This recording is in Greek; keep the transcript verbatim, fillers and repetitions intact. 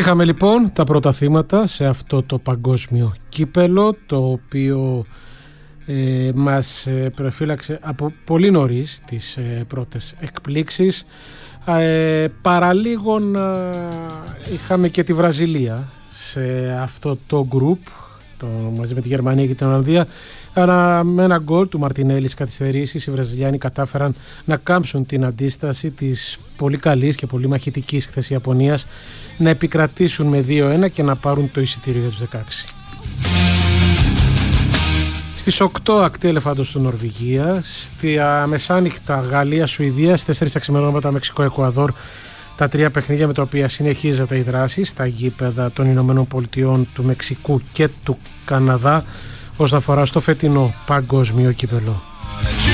Είχαμε λοιπόν τα πρώτα θύματα σε αυτό το παγκόσμιο κύπελο, το οποίο ε, μας προφύλαξε από πολύ νωρίς τις ε, πρώτες εκπλήξεις. Ε, παραλίγων ε, είχαμε και τη Βραζιλία σε αυτό το γκρουπ, το, μαζί με τη Γερμανία και την Ολλανδία. Άρα με ένα γκολ του Μαρτινέλη στις καθυστερήσεις οι Βραζιλιάνοι κατάφεραν να κάμψουν την αντίσταση της πολύ καλής και πολύ μαχητικής χθες Ιαπωνίας, να επικρατήσουν με δύο ένα και να πάρουν το εισιτήριο για τους δεκαέξι. Στις οκτώ ακτή ελεφάντος του Νορβηγία, στη μεσάνυχτα Γαλλία-Σουηδία, στις τέσσερις τα ξημερώματα Μεξικό-Εκουαδόρ, τα τρία παιχνίδια με τα οποία συνεχίζεται η δράση στα γήπεδα των Ηνωμένων Πολιτειών, του Μεξικού και του Καναδά όσον αφορά στο φετινό παγκόσμιο κύπελλο.